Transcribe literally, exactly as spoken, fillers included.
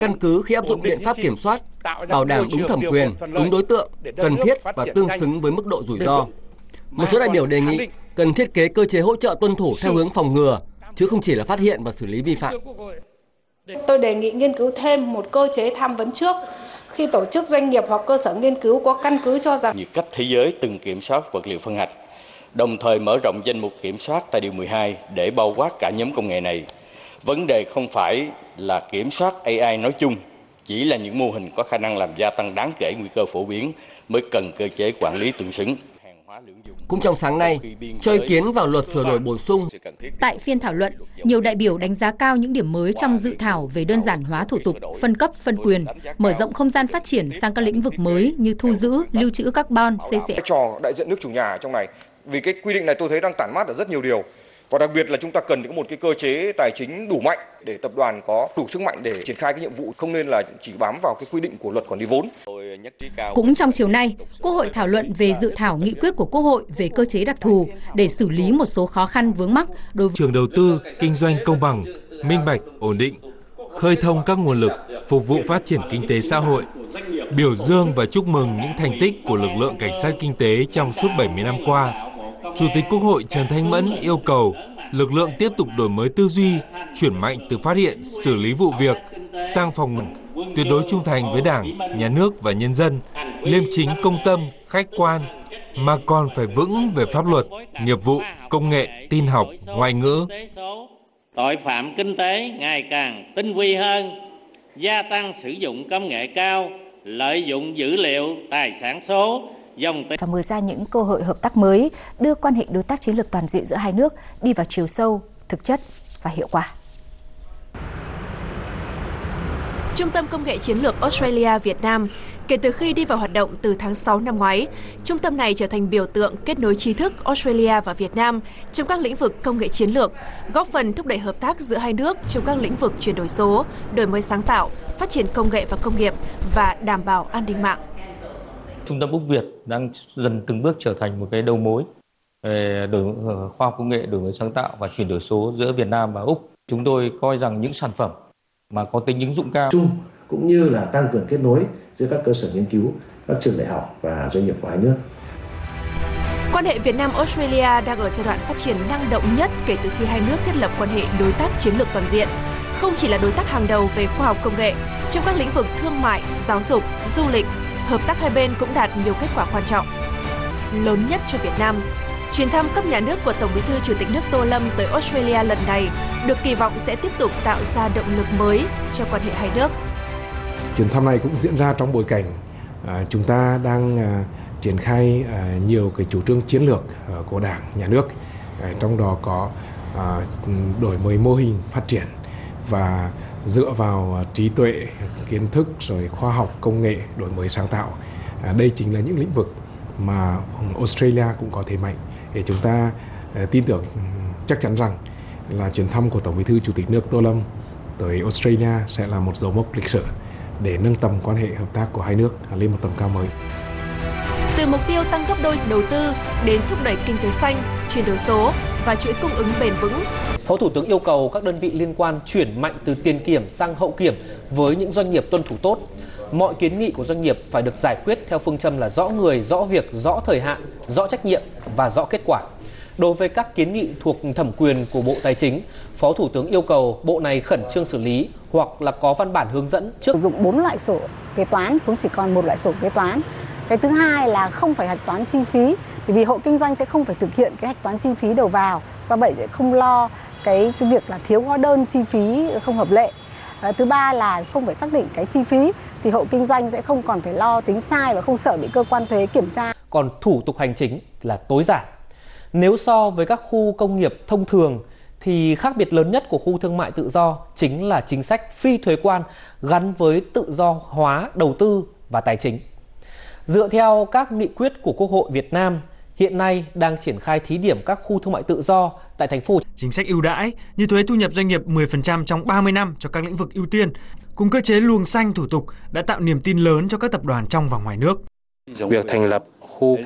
Căn cứ khi áp dụng biện pháp kiểm soát, bảo đảm đúng thẩm quyền, đúng đối tượng, cần thiết và tương xứng với mức độ rủi ro. Một số đại biểu đề nghị cần thiết kế cơ chế hỗ trợ tuân thủ theo hướng phòng ngừa, chứ không chỉ là phát hiện và xử lý vi phạm. Tôi đề nghị nghiên cứu thêm một cơ chế tham vấn trước khi tổ chức doanh nghiệp hoặc cơ sở nghiên cứu có căn cứ cho rằng như cách thế giới từng kiểm soát vật liệu phân hạch, đồng thời mở rộng danh mục kiểm soát tại điều mười hai để bao quát cả nhóm công nghệ này. Vấn đề không phải là kiểm soát a i nói chung, chỉ là những mô hình có khả năng làm gia tăng đáng kể nguy cơ phổ biến mới cần cơ chế quản lý tương xứng. Cũng trong sáng nay, cho ý kiến vào luật sửa đổi bổ sung. Tại phiên thảo luận, nhiều đại biểu đánh giá cao những điểm mới trong dự thảo về đơn giản hóa thủ tục, phân cấp, phân quyền, mở rộng không gian phát triển sang các lĩnh vực mới như thu giữ, lưu trữ carbon, xê xê. Vai trò đại diện nước chủ nhà trong này, vì cái quy định này tôi thấy đang tản mát ở rất nhiều điều. Và đặc biệt là chúng ta cần có một cái cơ chế tài chính đủ mạnh để tập đoàn có đủ sức mạnh để triển khai cái nhiệm vụ, không nên là chỉ bám vào cái quy định của luật quản lý vốn. Cũng trong chiều nay, Quốc hội thảo luận về dự thảo nghị quyết của Quốc hội về cơ chế đặc thù để xử lý một số khó khăn vướng mắc đối với trường đầu tư, kinh doanh công bằng, minh bạch, ổn định, khơi thông các nguồn lực phục vụ phát triển kinh tế xã hội, biểu dương và chúc mừng những thành tích của lực lượng cảnh sát kinh tế trong suốt bảy mươi năm qua. Chủ tịch Quốc hội Trần Thanh Mẫn yêu cầu lực lượng tiếp tục đổi mới tư duy, chuyển mạnh từ phát hiện, xử lý vụ việc sang phòng ngừa, tuyệt đối trung thành với Đảng, Nhà nước và nhân dân, liêm chính, công tâm, khách quan, mà còn phải vững về pháp luật, nghiệp vụ, công nghệ, tin học, ngoại ngữ. Tội phạm kinh tế ngày càng tinh vi hơn, gia tăng sử dụng công nghệ cao, lợi dụng dữ liệu, tài sản số, và mở ra những cơ hội hợp tác mới, đưa quan hệ đối tác chiến lược toàn diện giữa hai nước đi vào chiều sâu, thực chất và hiệu quả. Trung tâm Công nghệ Chiến lược Australia Việt Nam kể từ khi đi vào hoạt động từ tháng sáu năm ngoái, trung tâm này trở thành biểu tượng kết nối trí thức Australia và Việt Nam trong các lĩnh vực công nghệ chiến lược, góp phần thúc đẩy hợp tác giữa hai nước trong các lĩnh vực chuyển đổi số, đổi mới sáng tạo, phát triển công nghệ và công nghiệp và đảm bảo an ninh mạng. Trung tâm Úc Việt đang dần từng bước trở thành một cái đầu mối về đổi khoa học công nghệ, đổi mới sáng tạo và chuyển đổi số giữa Việt Nam và Úc. Chúng tôi coi rằng những sản phẩm mà có tính ứng dụng cao chung cũng như là tăng cường kết nối giữa các cơ sở nghiên cứu, các trường đại học và doanh nghiệp của hai nước. Quan hệ Việt Nam-Australia đang ở giai đoạn phát triển năng động nhất kể từ khi hai nước thiết lập quan hệ đối tác chiến lược toàn diện. Không chỉ là đối tác hàng đầu về khoa học công nghệ, trong các lĩnh vực thương mại, giáo dục, du lịch, hợp tác hai bên cũng đạt nhiều kết quả quan trọng. Lớn nhất cho Việt Nam, chuyến thăm cấp nhà nước của Tổng Bí thư Chủ tịch nước Tô Lâm tới Australia lần này được kỳ vọng sẽ tiếp tục tạo ra động lực mới cho quan hệ hai nước. Chuyến thăm này cũng diễn ra trong bối cảnh à, chúng ta đang à, triển khai à, nhiều cái chủ trương chiến lược à, của Đảng, Nhà nước, à, trong đó có à, đổi mới mô hình phát triển và dựa vào trí tuệ, kiến thức, rồi khoa học, công nghệ, đổi mới sáng tạo. À, đây chính là những lĩnh vực mà Australia cũng có thế mạnh. Để chúng ta à, tin tưởng chắc chắn rằng là chuyến thăm của Tổng Bí thư Chủ tịch nước Tô Lâm tới Australia sẽ là một dấu mốc lịch sử để nâng tầm quan hệ hợp tác của hai nước lên một tầm cao mới. Từ mục tiêu tăng gấp đôi đầu tư đến thúc đẩy kinh tế xanh, chuyển đổi số và chuỗi cung ứng bền vững. Phó Thủ tướng yêu cầu các đơn vị liên quan chuyển mạnh từ tiền kiểm sang hậu kiểm với những doanh nghiệp tuân thủ tốt. Mọi kiến nghị của doanh nghiệp phải được giải quyết theo phương châm là rõ người, rõ việc, rõ thời hạn, rõ trách nhiệm và rõ kết quả. Đối với các kiến nghị thuộc thẩm quyền của Bộ Tài chính, Phó Thủ tướng yêu cầu Bộ này khẩn trương xử lý hoặc là có văn bản hướng dẫn trước. Sử dụng bốn loại sổ kế toán xuống chỉ còn một loại sổ kế toán. Cái thứ hai là không phải hạch toán chi phí, vì hộ kinh doanh sẽ không phải thực hiện cái hạch toán chi phí đầu vào, do vậy sẽ không lo cái, cái việc là thiếu hóa đơn chi phí không hợp lệ. À, thứ ba là không phải xác định cái chi phí thì hộ kinh doanh sẽ không còn phải lo tính sai và không sợ bị cơ quan thuế kiểm tra. Còn thủ tục hành chính là tối giản. Nếu so với các khu công nghiệp thông thường thì khác biệt lớn nhất của khu thương mại tự do chính là chính sách phi thuế quan gắn với tự do hóa đầu tư và tài chính. Dựa theo các nghị quyết của Quốc hội Việt Nam, hiện nay đang triển khai thí điểm các khu thương mại tự do tại thành phố. Chính sách ưu đãi như thuế thu nhập doanh nghiệp mười phần trăm trong ba mươi năm cho các lĩnh vực ưu tiên, cùng cơ chế luồng xanh thủ tục đã tạo niềm tin lớn cho các tập đoàn trong và ngoài nước. Việc thành lập khu